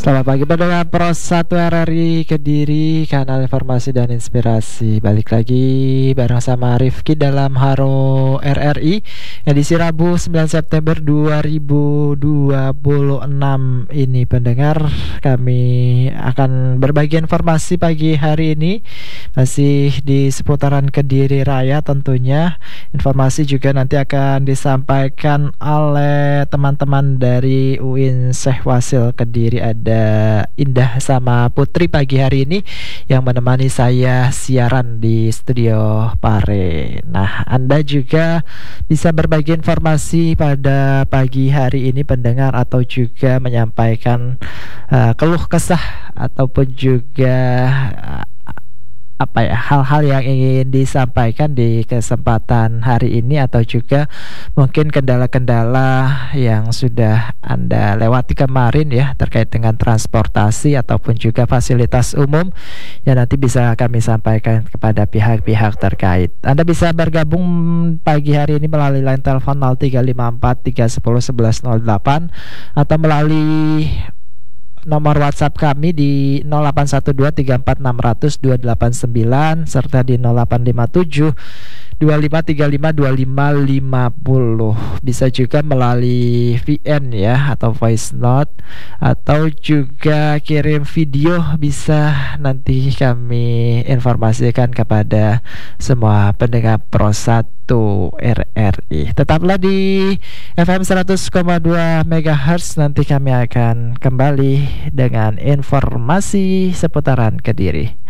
Selamat pagi pendengar Pro 1 RRI Kediri, kanal informasi dan inspirasi. Balik lagi bareng sama Rifki dalam Haro RRI edisi Rabu 9 September 2026 ini. Pendengar, kami akan berbagi informasi pagi hari ini masih di seputaran Kediri Raya tentunya. Informasi juga nanti akan disampaikan oleh teman-teman dari UIN Syekh Wasil Kediri. Ada Indah sama Putri pagi hari ini yang menemani saya siaran di studio Pare. Nah, Anda juga bisa berbagi informasi pada pagi hari ini pendengar, atau juga menyampaikan keluh kesah ataupun juga hal-hal yang ingin disampaikan di kesempatan hari ini, atau juga mungkin kendala-kendala yang sudah Anda lewati kemarin ya, terkait dengan transportasi ataupun juga fasilitas umum yang nanti bisa kami sampaikan kepada pihak-pihak terkait. Anda bisa bergabung pagi hari ini melalui line telepon 0354 310 1108 atau melalui nomor WhatsApp kami di 081234600289 serta di 085725352550. Bisa juga melalui VN ya, atau voice note, atau juga kirim video, bisa nanti kami informasikan kepada semua pendengar Pro 1 RRI. Tetaplah di FM 100,2 MHz. Nanti kami akan kembali dengan informasi seputaran Kediri.